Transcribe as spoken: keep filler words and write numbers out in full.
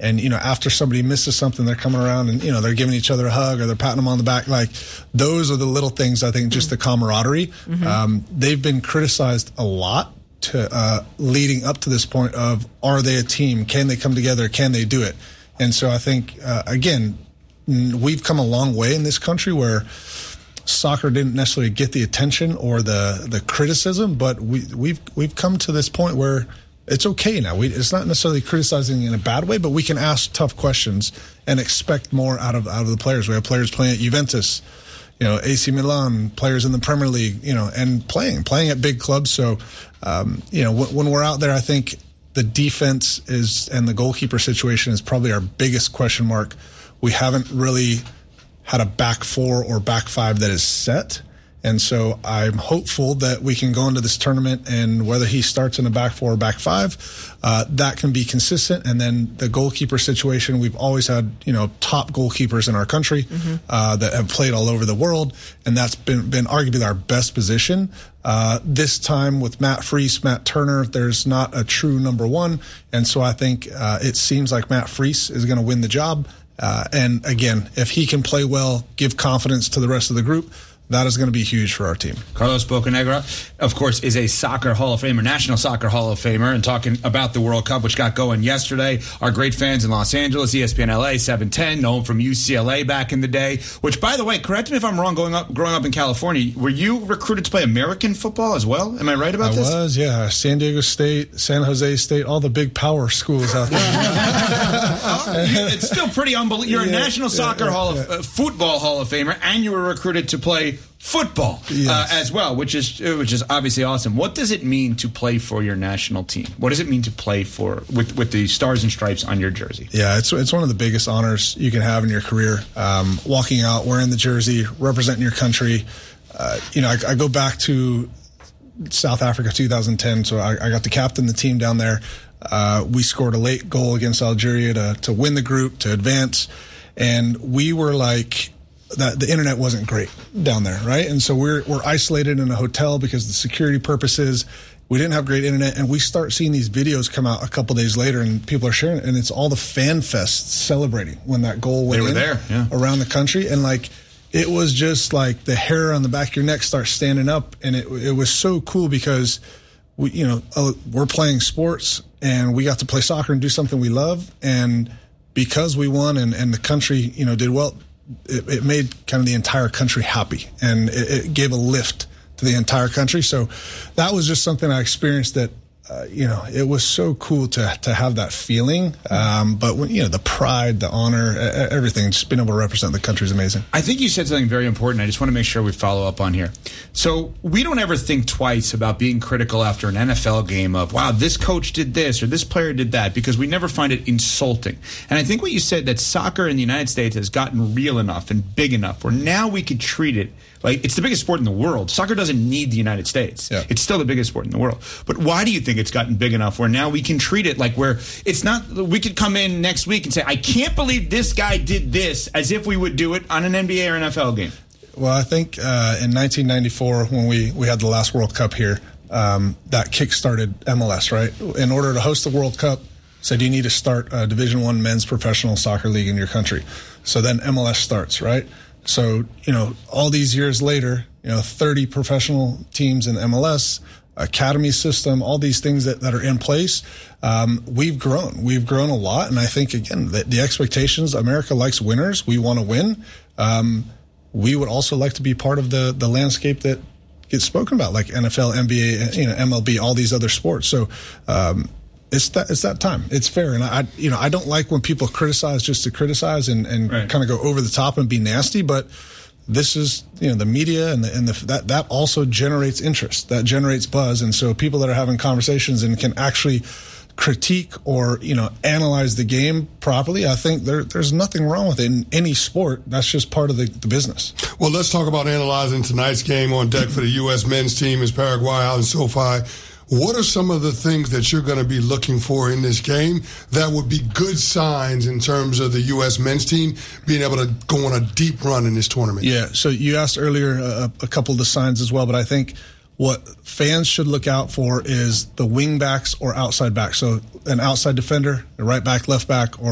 And, you know, after somebody misses something, they're coming around and, you know, they're giving each other a hug or they're patting them on the back. Like, those are the little things, I think, just the camaraderie. Mm-hmm. Um, they've been criticized a lot to uh, leading up to this point of, are they a team? Can they come together? Can they do it? And so I think, uh, again, we've come a long way in this country where soccer didn't necessarily get the attention or the, the criticism, but we, we've we've come to this point where it's okay now. We, it's not necessarily criticizing in a bad way, but we can ask tough questions and expect more out of out of the players. We have players playing at Juventus, you know, A C Milan, players in the Premier League, you know, and playing playing at big clubs. So, um, you know, w- when we're out there, I think the defense is and the goalkeeper situation is probably our biggest question mark. We haven't really had a back four or back five that is set. And so I'm hopeful that we can go into this tournament and whether he starts in a back four or back five, uh, that can be consistent. And then the goalkeeper situation, we've always had, you know, top goalkeepers in our country mm-hmm. uh, that have played all over the world. And that's been, been arguably our best position. Uh, this time with Matt Freese, Matt Turner, there's not a true number one. And so I think uh, it seems like Matt Freese is going to win the job. Uh, and again, if he can play well, give confidence to the rest of the group, that is going to be huge for our team. Carlos Bocanegra, of course, is a soccer Hall of Famer, National Soccer Hall of Famer, and talking about the World Cup, which got going yesterday. Our great fans in Los Angeles, E S P N L A, seven ten, know him from U C L A back in the day, which, by the way, correct me if I'm wrong, growing up, growing up in California, were you recruited to play American football as well? Am I right about I this? I was, yeah. San Diego State, San Jose State, all the big power schools out there. oh, you, it's still pretty unbelievable. You're a yeah, National yeah, Soccer yeah, Hall of yeah. uh, Football Hall of Famer, and you were recruited to play football yes. uh, as well, which is which is obviously awesome. What does it mean to play for your national team? What does it mean to play for with with the stars and stripes on your jersey? Yeah, it's it's one of the biggest honors you can have in your career. Um, walking out, wearing the jersey, representing your country. Uh, you know, I, I go back to South Africa two thousand ten, so I, I got to captain the team down there. Uh, we scored a late goal against Algeria to to win the group, to advance, and we were like. That the internet wasn't great down there, right? And so we're we're isolated in a hotel because of the security purposes. We didn't have great internet, and we start seeing these videos come out a couple days later, and people are sharing it, and it's all the fan fests celebrating when that goal went they were in there, yeah. around the country, and like it was just like the hair on the back of your neck starts standing up, and it it was so cool because we you know uh, we're playing sports and we got to play soccer and do something we love, and because we won and and the country you know did well. It, it made kind of the entire country happy, and it, it gave a lift to the entire country. So that was just something I experienced that, uh, you know, it was so cool to to have that feeling. Um, but, when, you know, the pride, the honor, everything, just being able to represent the country is amazing. I think you said something very important. I just want to make sure we follow up on here. So we don't ever think twice about being critical after an N F L game of, wow, this coach did this or this player did that, because we never find it insulting. And I think what you said, that soccer in the United States has gotten real enough and big enough where now we could treat it like it's the biggest sport in the world. Soccer doesn't need the United States. Yeah. It's still the biggest sport in the world. But why do you think it's gotten big enough where now we can treat it like where it's not, we could come in next week and say, I can't believe this guy did this, as if we would do it on an N B A or N F L game? Well, I think uh, in nineteen ninety-four, when we, we had the last World Cup here, um, that kick-started M L S, right? In order to host the World Cup, said you need to start a Division One men's professional soccer league in your country. So then M L S starts, right? So, you know, all these years later, you know, thirty professional teams in M L S, academy system, all these things that, that are in place, um, we've grown. We've grown a lot. And I think, again, the, the expectations, America likes winners. We want to win. Um, we would also like to be part of the, the landscape that gets spoken about, like N F L, N B A, you know, M L B, all these other sports. So, um, It's that it's that time. It's fair, and I you know I don't like when people criticize just to criticize and, and right. kind of go over the top and be nasty. But this is you know the media and the and the that that also generates interest, that generates buzz, and so people that are having conversations and can actually critique or you know analyze the game properly, I think there there's nothing wrong with it in any sport. That's just part of the, the business. Well, let's talk about analyzing tonight's game. On deck for the U S men's team is Paraguay out in SoFi. What are some of the things that you're going to be looking for in this game that would be good signs in terms of the U S men's team being able to go on a deep run in this tournament? Yeah, so you asked earlier a, a couple of the signs as well, but I think what fans should look out for is the wing backs or outside backs. So an outside defender, a right back, left back, or